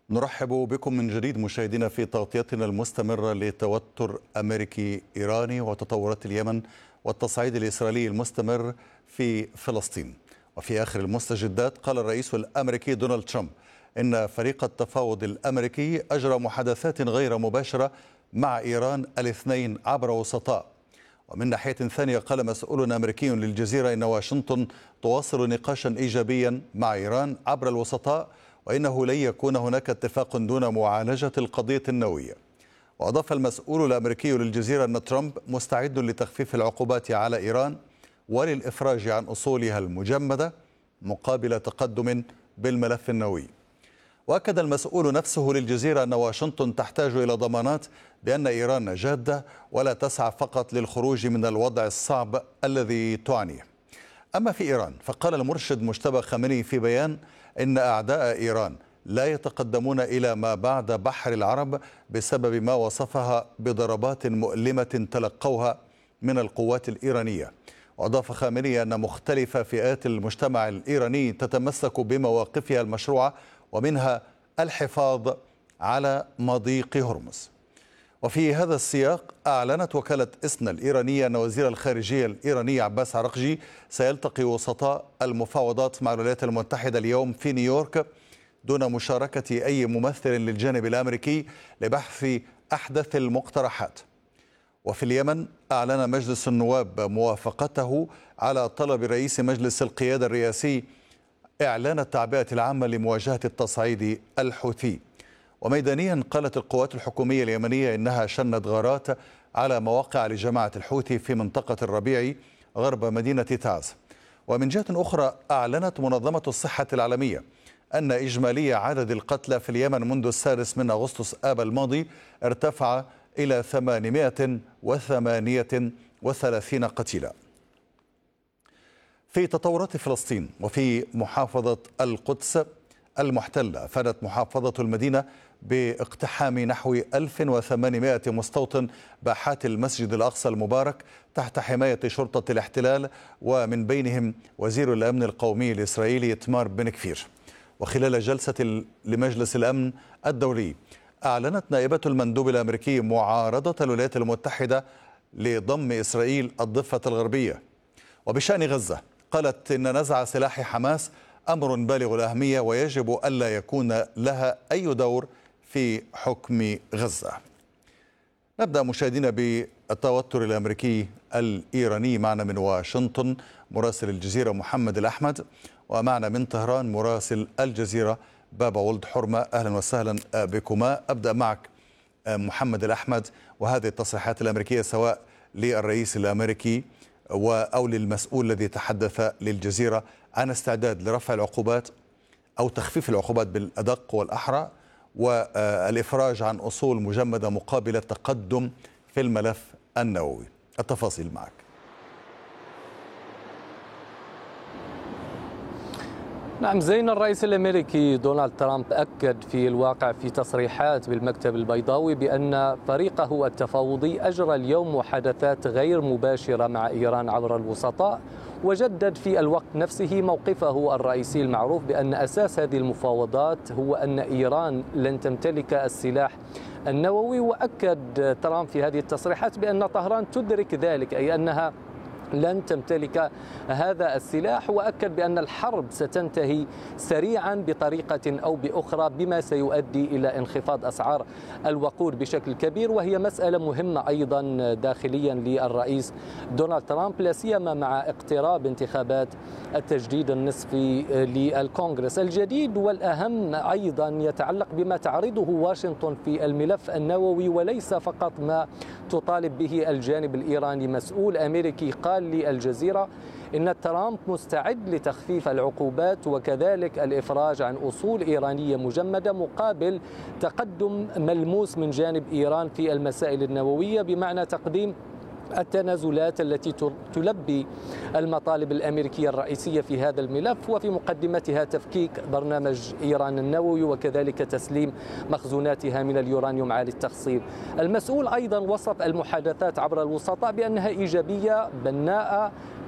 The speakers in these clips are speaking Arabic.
نرحب بكم من جديد مشاهدينا في تغطيتنا المستمرة لتوتر أمريكي إيراني وتطورات اليمن والتصعيد الإسرائيلي المستمر في فلسطين. وفي آخر المستجدات قال الرئيس الأمريكي دونالد ترامب إن فريق التفاوض الأمريكي أجرى محادثات غير مباشرة مع إيران الاثنين عبر وسطاء. ومن ناحية ثانية قال مسؤول أمريكي للجزيرة إن واشنطن تواصل نقاشا إيجابيا مع إيران عبر الوسطاء، وإنه لن يكون هناك اتفاق دون معالجة القضية النووية. وأضاف المسؤول الأمريكي للجزيرة أن ترامب مستعد لتخفيف العقوبات على إيران وللإفراج عن أصولها المجمدة مقابل تقدم بالملف النووي. وأكد المسؤول نفسه للجزيرة أن واشنطن تحتاج إلى ضمانات بأن إيران جادة ولا تسعى فقط للخروج من الوضع الصعب الذي تعانيه. أما في إيران فقال المرشد مجتبى خامنئي في بيان إن أعداء إيران لا يتقدمون إلى ما بعد بحر العرب بسبب ما وصفها بضربات مؤلمة تلقوها من القوات الإيرانية. وأضاف خامنئي أن مختلف فئات المجتمع الإيراني تتمسك بمواقفها المشروعة ومنها الحفاظ على مضيق هرمز. وفي هذا السياق أعلنت وكالة إسنا الإيرانية أن وزير الخارجية الإيراني عباس عراقجي سيلتقي وسطاء المفاوضات مع الولايات المتحدة اليوم في نيويورك دون مشاركة أي ممثل للجانب الأمريكي لبحث أحدث المقترحات. وفي اليمن أعلن مجلس النواب موافقته على طلب رئيس مجلس القيادة الرئاسي إعلان التعبئة العامة لمواجهة التصعيد الحوثي. وميدانيا قالت القوات الحكومية اليمنية إنها شنت غارات على مواقع لجماعة الحوثي في منطقة الربيع غرب مدينة تعز. ومن جهة أخرى أعلنت منظمة الصحة العالمية أن إجمالي عدد القتلى في اليمن منذ 6 أغسطس آب الماضي ارتفع إلى 838 قتيلا. في تطورات فلسطين وفي محافظة القدس المحتلة، أفادت محافظة المدينة باقتحام نحو 1800 مستوطن باحات المسجد الأقصى المبارك تحت حماية شرطة الاحتلال، ومن بينهم وزير الأمن القومي الإسرائيلي إتمار بن كفير. وخلال جلسة لمجلس الأمن الدولي أعلنت نائبة المندوب الأمريكي معارضة الولايات المتحدة لضم إسرائيل الضفة الغربية. وبشأن غزة قالت إن نزع سلاح حماس أمر بالغ الأهمية ويجب ألا يكون لها أي دور في حكم غزة. نبدأ مشاهدينا بالتوتر الأمريكي الإيراني. معنا من واشنطن مراسل الجزيرة محمد الأحمد، ومعنا من طهران مراسل الجزيرة بابا ولد حرمة. أهلا وسهلا بكما. أبدأ معك محمد الأحمد، وهذه التصريحات الأمريكية سواء للرئيس الأمريكي أو للمسؤول الذي تحدث للجزيرة عن استعداد لرفع العقوبات أو تخفيف العقوبات بالأدق والأحرى والإفراج عن أصول مجمدة مقابل التقدم في الملف النووي. التفاصيل معك. نعم زين، الرئيس الأمريكي دونالد ترامب أكد في الواقع في تصريحات بالمكتب البيضاوي بأن فريقه التفاوضي أجرى اليوم محادثات غير مباشرة مع إيران عبر الوسطاء، وجدد في الوقت نفسه موقفه الرئيسي المعروف بأن أساس هذه المفاوضات هو أن إيران لن تمتلك السلاح النووي. وأكد ترامب في هذه التصريحات بأن طهران تدرك ذلك، أي أنها لن تمتلك هذا السلاح، وأكد بأن الحرب ستنتهي سريعا بطريقة أو بأخرى بما سيؤدي إلى انخفاض أسعار الوقود بشكل كبير، وهي مسألة مهمة أيضا داخليا للرئيس دونالد ترامب، لا سيما مع اقتراب انتخابات التجديد النصفي للكونغرس الجديد. والأهم أيضا يتعلق بما تعرضه واشنطن في الملف النووي، وليس فقط ما تطالب به الجانب الإيراني. مسؤول أمريكي قال للجزيرة إن ترامب مستعد لتخفيف العقوبات وكذلك الإفراج عن أصول إيرانية مجمدة مقابل تقدم ملموس من جانب إيران في المسائل النووية، بمعنى تقديم التنازلات التي تلبي المطالب الأمريكية الرئيسية في هذا الملف، وفي مقدمتها تفكيك برنامج إيران النووي وكذلك تسليم مخزوناتها من اليورانيوم عالي التخصيب. المسؤول أيضا وصف المحادثات عبر الوسطاء بأنها إيجابية بناءة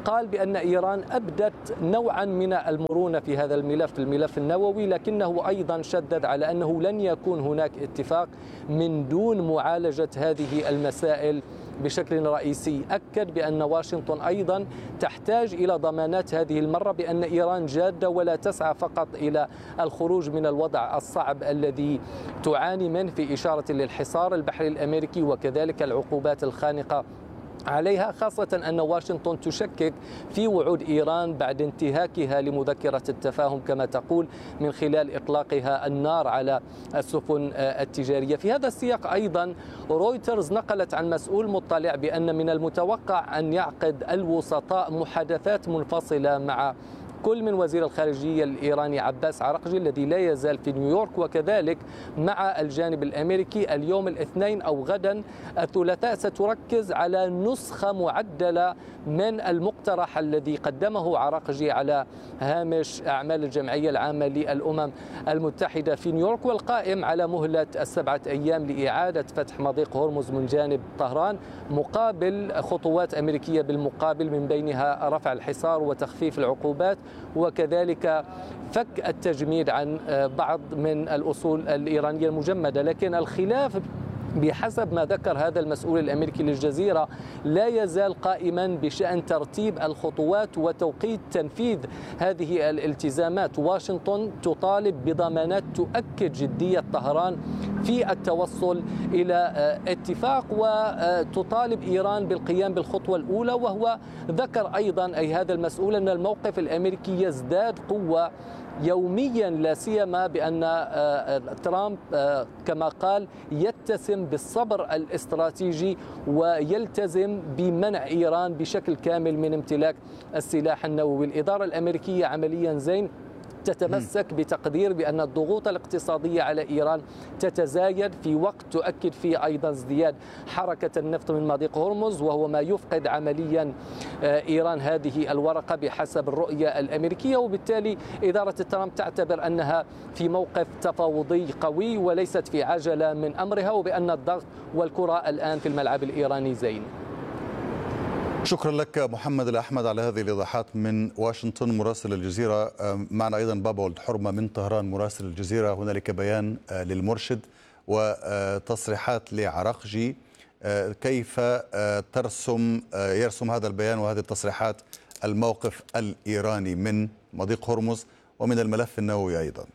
قال بأن إيران أبدت نوعا من المرونة في هذا الملف النووي، لكنه أيضا شدد على أنه لن يكون هناك اتفاق من دون معالجة هذه المسائل بشكل رئيسي. أكد بأن واشنطن أيضا تحتاج إلى ضمانات هذه المرة بأن إيران جادة ولا تسعى فقط إلى الخروج من الوضع الصعب الذي تعاني منه، في إشارة للحصار البحري الأمريكي وكذلك العقوبات الخانقة عليها، خاصة أن واشنطن تشكك في وعود إيران بعد انتهاكها لمذكرة التفاهم كما تقول من خلال إطلاقها النار على السفن التجارية. في هذا السياق أيضا رويترز نقلت عن مسؤول مطلع بأن من المتوقع أن يعقد الوسطاء محادثات منفصلة مع كل من وزير الخارجية الإيراني عباس عراقجي الذي لا يزال في نيويورك، وكذلك مع الجانب الأمريكي اليوم الاثنين أو غدا الثلاثاء، ستركز على نسخة معدلة من المقترح الذي قدمه عراقجي على هامش أعمال الجمعية العامة للأمم المتحدة في نيويورك، والقائم على مهلة 7 أيام لإعادة فتح مضيق هرمز من جانب طهران مقابل خطوات أمريكية بالمقابل، من بينها رفع الحصار وتخفيف العقوبات وكذلك فك التجميد عن بعض من الأصول الإيرانية المجمدة. لكن الخلاف بحسب ما ذكر هذا المسؤول الأمريكي للجزيرة لا يزال قائما بشأن ترتيب الخطوات وتوقيت تنفيذ هذه الالتزامات. واشنطن تطالب بضمانات تؤكد جدية طهران في التوصل إلى اتفاق، وتطالب إيران بالقيام بالخطوة الأولى. وهو ذكر أيضا أي هذا المسؤول أن الموقف الأمريكي يزداد قوة يوميا، لا سيما بأن ترامب كما قال يتسم بالصبر الاستراتيجي ويلتزم بمنع إيران بشكل كامل من امتلاك السلاح النووي. الإدارة الأمريكية عمليا زين تتمسك بتقدير بأن الضغوط الاقتصادية على إيران تتزايد في وقت تؤكد فيه أيضا ازدياد حركة النفط من مضيق هرمز، وهو ما يفقد عمليا إيران هذه الورقة بحسب الرؤية الأمريكية. وبالتالي إدارة ترامب تعتبر أنها في موقف تفاوضي قوي وليست في عجلة من أمرها، وبأن الضغط والكرة الآن في الملعب الإيراني زين. شكرا لك محمد الأحمد على هذه الإيضاحات من واشنطن مراسل الجزيرة. معنا أيضا بابا ولد حرمة من طهران مراسل الجزيرة. هنالك بيان للمرشد وتصريحات لعراقجي، كيف يرسم هذا البيان وهذه التصريحات الموقف الإيراني من مضيق هرمز ومن الملف النووي أيضا؟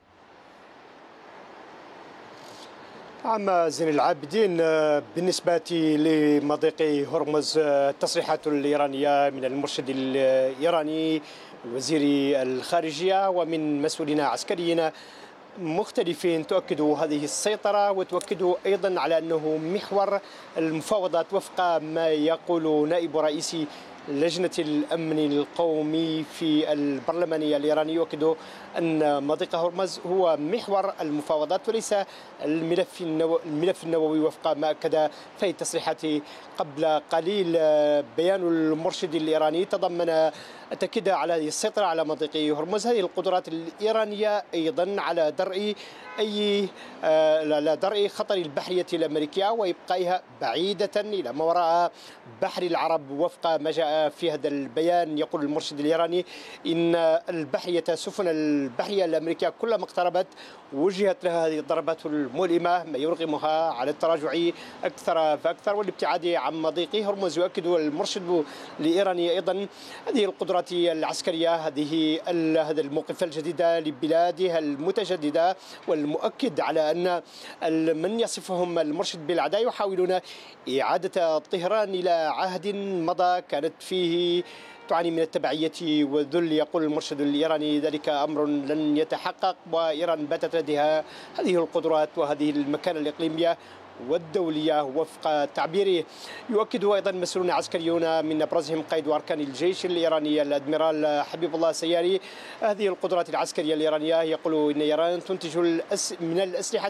عم زين العابدين، بالنسبة لمضيق هرمز التصريحات الإيرانية من المرشد الإيراني وزير الخارجية ومن مسؤولين عسكريين مختلفين تؤكد هذه السيطرة، وتؤكد أيضا على أنه محور المفاوضات وفق ما يقول نائب رئيس لجنة الأمن القومي في البرلمان الإيراني. يؤكد أن مضيق هرمز هو محور المفاوضات وليس الملف النووي وفق ما أكد في التصريحات قبل قليل. بيان المرشد الإيراني تضمن التأكيد على هذه السيطرة على مضيق هرمز، هذه القدرات الإيرانية أيضا على درء خطر البحرية الأمريكية وإبقائها بعيدة إلى ما وراء بحر العرب وفق ما جاء في هذا البيان. يقول المرشد الإيراني إن السفن البحرية الأمريكية كلما اقتربت وجهت لها هذه الضربات المؤلمة ما يرغمها على التراجع أكثر فأكثر والابتعاد عن مضيق هرمز. يؤكد المرشد الإيراني أيضا هذه القدرات العسكرية، هذا الموقف الجديد لبلاده المتجددة، والمؤكد على أن من يصفهم المرشد بالعداء يحاولون إعادة طهران إلى عهد مضى كانت فيه تعاني من التبعية والذل. يقول المرشد الإيراني ذلك أمر لن يتحقق، وإيران باتت لديها هذه القدرات وهذه المكانة الإقليمية والدولية وفق تعبيره. يؤكد أيضا مسؤولون عسكريون من أبرزهم قائد وأركان الجيش الإيراني الأدميرال حبيب الله السياري هذه القدرات العسكرية الإيرانية. يقول إن إيران تنتج من الأسلحة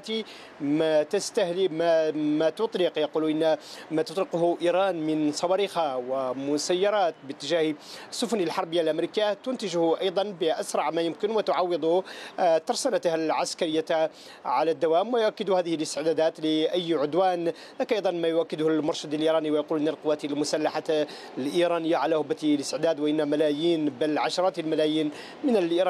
ما تطلق، يقول إن ما تطلقه إيران من صواريخ ومسيرات باتجاه السفن الحربية الأمريكية تنتجه أيضا بأسرع ما يمكن وتعوض ترسانتها العسكرية على الدوام. ويؤكد هذه الاستعدادات لأي عدوان. لك أيضا ما يؤكده المرشد الإيراني ويقول أن القوات المسلحة الإيرانية على هبة الاستعداد، وإن ملايين بل عشرات الملايين من الإيرانيين